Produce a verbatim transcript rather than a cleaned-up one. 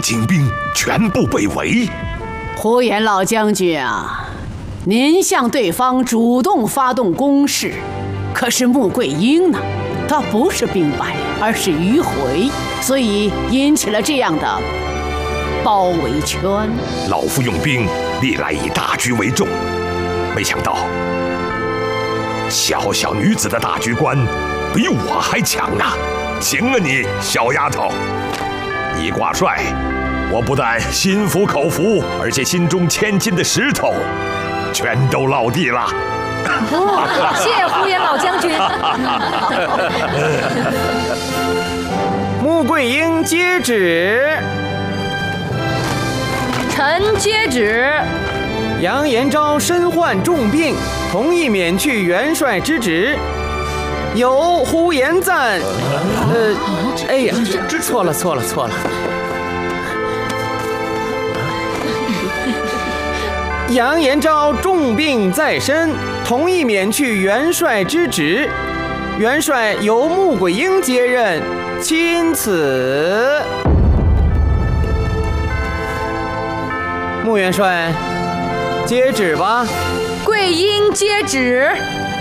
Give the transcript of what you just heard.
精兵全部被围。 呼延老将军啊，您向对方主动发动攻势，可是穆桂英呢？他不是兵败，而是迂回，所以引起了这样的包围圈。 老夫用兵历来以大局为重，没想到小小女子的大局观比我还强啊！行啊你，小丫头！你挂帅，我不但心服口服，而且心中千斤的石头全都落地了。 哦，谢呼延老将军。 穆桂英接旨。 臣接旨。 杨延昭身患重病，同意免去元帅之职。由呼延赞，呃，哎呀，错了错了错了。杨延昭重病在身，同意免去元帅之职，元帅由穆桂英接任，钦此。穆元帅，接旨吧。 桂英接旨。